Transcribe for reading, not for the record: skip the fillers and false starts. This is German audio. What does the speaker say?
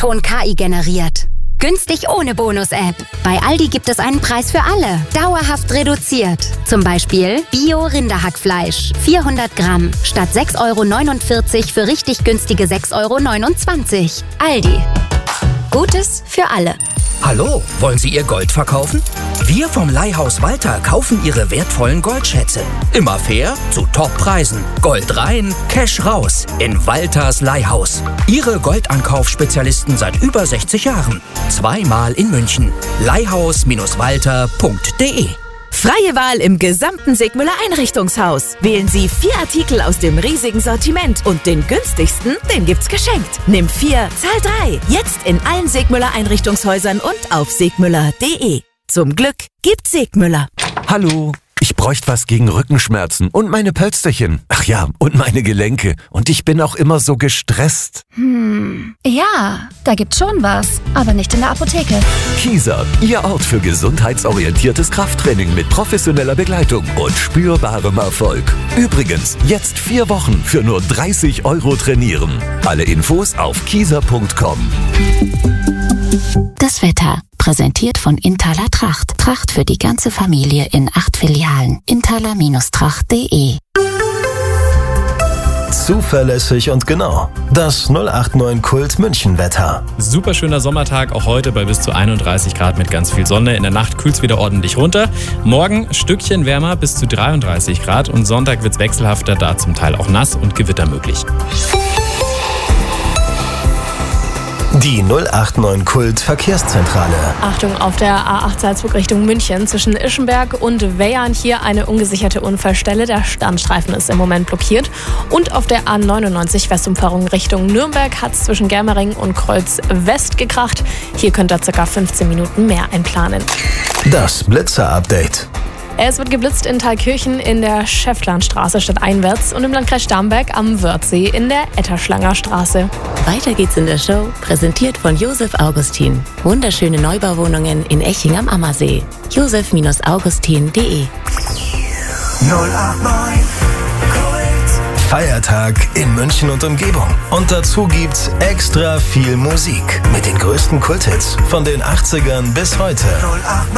O-Ton KI generiert. Günstig ohne Bonus-App. Bei Aldi gibt es einen Preis für alle. Dauerhaft reduziert. Zum Beispiel Bio-Rinderhackfleisch. 400 Gramm. Statt 6,49 € für richtig günstige 6,29 €. Aldi. Gutes für alle. Hallo, wollen Sie Ihr Gold verkaufen? Wir vom Leihhaus Walter kaufen Ihre wertvollen Goldschätze. Immer fair, zu Toppreisen. Gold rein, Cash raus. In Walters Leihhaus. Ihre Goldankaufspezialisten seit über 60 Jahren. Zweimal in München. Leihhaus-walter.de. Freie Wahl im gesamten Segmüller Einrichtungshaus. Wählen Sie 4 Artikel aus dem riesigen Sortiment und den günstigsten, den gibt's geschenkt. Nimm 4, zahl 3. Jetzt in allen Segmüller Einrichtungshäusern und auf segmüller.de. Zum Glück gibt's Segmüller. Hallo, ich bräuchte was gegen Rückenschmerzen und meine Pölsterchen. Ach ja, und meine Gelenke. Und ich bin auch immer so gestresst. Ja, da gibt's schon was, aber nicht in der Apotheke. Kieser, Ihr Ort für gesundheitsorientiertes Krafttraining mit professioneller Begleitung und spürbarem Erfolg. Übrigens, jetzt 4 Wochen für nur 30 € trainieren. Alle Infos auf kieser.com. Das Wetter. Präsentiert von Inthaler Tracht. Tracht für die ganze Familie in 8 Filialen. Inthaler-Tracht.de. Zuverlässig und genau. Das 089 Kult München Wetter. Super schöner Sommertag, auch heute bei bis zu 31 Grad mit ganz viel Sonne. In der Nacht kühlt es wieder ordentlich runter. Morgen Stückchen wärmer bis zu 33 Grad und Sonntag wird es wechselhafter, da zum Teil auch nass und Gewitter möglich. Die 089 Kult Verkehrszentrale. Achtung, auf der A8 Salzburg Richtung München zwischen Ischenberg und Weyarn hier eine ungesicherte Unfallstelle. Der Standstreifen ist im Moment blockiert. Und auf der A99 Westumfahrung Richtung Nürnberg hat es zwischen Germering und Kreuz West gekracht. Hier könnt ihr ca. 15 Minuten mehr einplanen. Das Blitzer-Update. Es wird geblitzt in Thalkirchen in der Schäfflernstraße stadteinwärts und im Landkreis Starnberg am Wörthsee in der Etterschlanger Straße. Weiter geht's in der Show, präsentiert von Josef Augustin. Wunderschöne Neubauwohnungen in Eching am Ammersee. josef-augustin.de. 089 Kult. Feiertag in München und Umgebung. Und dazu gibt's extra viel Musik mit den größten Kulthits von den 80ern bis heute.